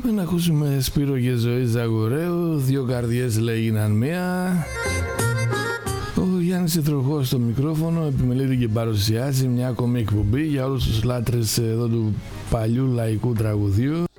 Πάμε να ακούσουμε Σπύρο και Ζωή Ζαγορέου. Δύο καρδιές λέγιναν μία. Ο Γιάννης Ιτροχός στο μικρόφωνο επιμελείται και παρουσιάζει μια ακόμη εκπομπή για όλους τους λάτρες εδώ του παλιού λαϊκού τραγουδιού.